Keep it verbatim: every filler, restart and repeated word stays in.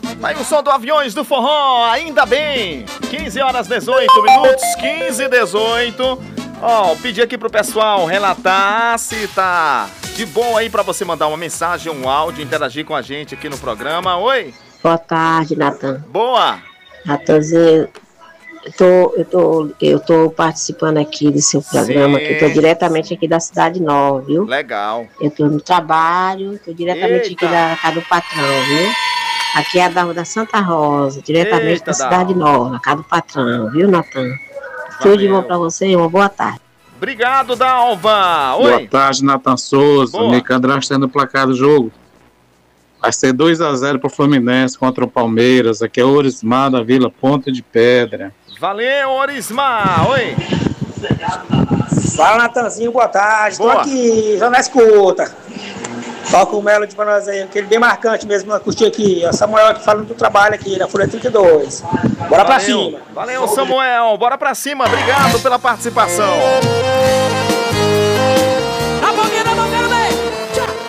Aí o som do Aviões do Forró, ainda bem. quinze horas dezoito minutos, quinze e dezoito. Ó, oh, pedi aqui pro pessoal relatar se tá de bom aí pra você mandar uma mensagem, um áudio, interagir com a gente aqui no programa. Oi? Boa tarde, Natan. Boa. Natanzinho, eu tô, eu, tô, eu tô participando aqui do seu programa, Sim. que eu tô diretamente aqui da Cidade Nova, viu? Legal. Eu tô no trabalho, tô diretamente Eita. aqui da casa do patrão, viu? Aqui é a da, da Santa Rosa, diretamente Eita, da Cidade Dalva. Nova, casa do patrão, viu, Natan? Tudo de bom pra você e uma boa tarde. Obrigado, Dalva. Oi. Boa tarde, Natan Souza. Boa. Nicandrão está no placar do jogo. Vai ser dois a zero pro Fluminense contra o Palmeiras. Aqui é Orismar da Vila Ponta de Pedra. Valeu, Orismar. Oi. Fala, Natanzinho, boa tarde. Estou Boa. aqui, já na escuta. Toca o Melody pra nós aí, aquele bem marcante mesmo, nós curtir aqui. O Samuel aqui falando do trabalho aqui, na Folha trinta e dois. Bora pra Valeu. cima. Valeu, Samuel. Bora pra cima. Obrigado pela participação.